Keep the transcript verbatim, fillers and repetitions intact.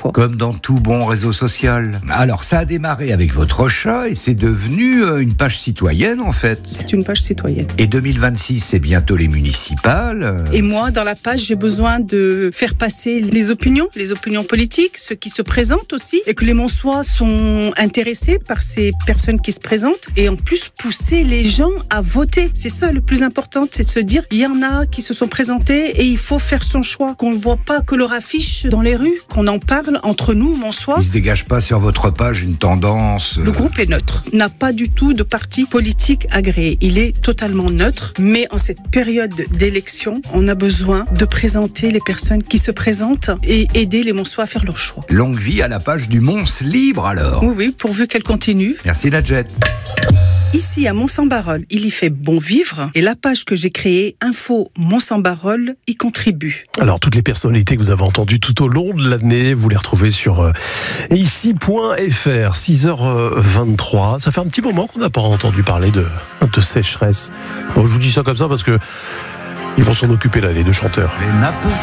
fois. Comme dans tout bon réseau social. Alors, ça a démarré avec votre chat et c'est devenu une page citoyenne, en fait. C'est une page citoyenne. Et deux mille vingt-six, c'est bientôt les municipales. Et moi, dans la page, j'ai besoin de faire passer les opinions, les opinions politiques, ceux qui se présentent aussi, et que les Monçois sont intéressés par ces personnes qui se présentent, et en plus pousser les gens à voter. C'est ça le plus important, c'est de se dire, il y en a qui se sont présentés et il faut faire son choix, qu'on ne voit pas que leur affiche dans les rues, qu'on en parle entre nous, Monçois. Il ne se dégage pas sur votre page une tendance... Le groupe est neutre, n'a pas du tout de parti politique agréé. Il est totalement neutre, mais en cette période d'élection, on a besoin de présenter les personnes qui se présentent et aider les Monçois à faire leur choix. Longue vie à la page du Mons Libre, alors. Oui, oui, pourvu qu'elle continue. Merci Nadjet. Ici, à Mons-en-Barœul, il y fait bon vivre et la page que j'ai créée, Info Mons-en-Barœul, y contribue. Alors, toutes les personnalités que vous avez entendues tout au long de l'année, vous les retrouvez sur euh, ici point f r, six heures vingt-trois. Ça fait un petit moment qu'on n'a pas entendu parler de, de sécheresse. Bon, je vous dis ça comme ça parce que ils vont s'en occuper là, les deux chanteurs. Les nappes